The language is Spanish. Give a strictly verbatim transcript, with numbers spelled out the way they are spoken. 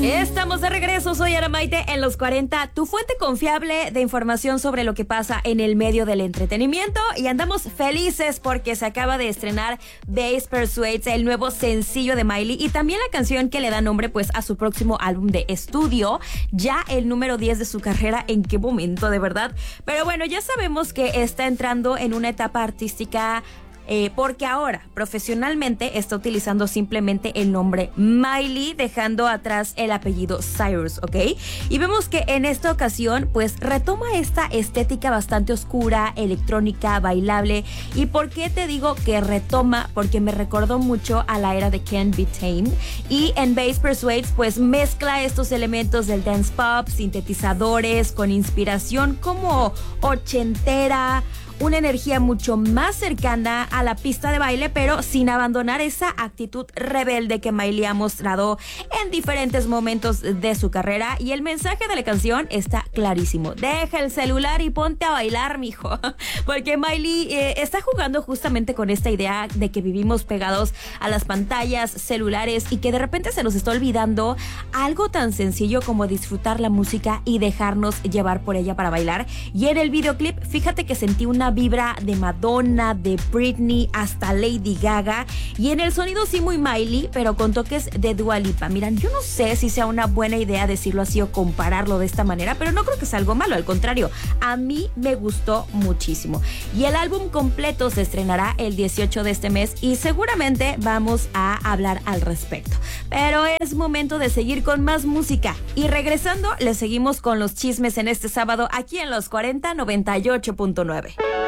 Estamos de regreso, soy Ana Maite en Los cuarenta, tu fuente confiable de información sobre lo que pasa en el medio del entretenimiento, y andamos felices porque se acaba de estrenar Bass Persuades, el nuevo sencillo de Miley, y también la canción que le da nombre pues a su próximo álbum de estudio, ya el número diez de su carrera. ¿En qué momento, de verdad? Pero bueno, ya sabemos que está entrando en una etapa artística Eh, porque ahora profesionalmente está utilizando simplemente el nombre Miley, dejando atrás el apellido Cyrus, ¿ok? Y vemos que en esta ocasión pues retoma esta estética bastante oscura, electrónica, bailable. ¿Y por qué te digo que retoma? Porque me recordó mucho a la era de Can't Be Tamed, y en Bass Persuades pues mezcla estos elementos del dance pop, sintetizadores con inspiración como ochentera, una energía mucho más cercana a la pista de baile, pero sin abandonar esa actitud rebelde que Miley ha mostrado en diferentes momentos de su carrera. Y el mensaje de la canción está clarísimo: deja el celular y ponte a bailar, mijo. Porque Miley eh, está jugando justamente con esta idea de que vivimos pegados a las pantallas, celulares, y que de repente se nos está olvidando algo tan sencillo como disfrutar la música y dejarnos llevar por ella para bailar. Y en el videoclip, fíjate que sentí una vibra de Madonna, de Britney, hasta Lady Gaga, y en el sonido sí muy Miley, pero con toques de Dua Lipa. Miran, yo no sé si sea una buena idea decirlo así o compararlo de esta manera, pero no creo que sea algo malo, al contrario, a mí me gustó muchísimo. Y el álbum completo se estrenará el dieciocho de este mes y seguramente vamos a hablar al respecto. Pero es momento de seguir con más música, y regresando les seguimos con los chismes en este sábado aquí en Los cuarenta noventa y ocho punto nueve.